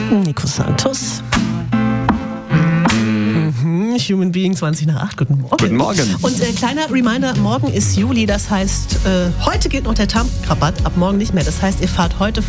Nico Santos. Human Being 20:08. Guten Morgen. Guten Morgen. Und kleiner Reminder, morgen ist Juli, das heißt, heute geht noch der Tankrabatt, ab morgen nicht mehr. Das heißt, ihr fahrt heute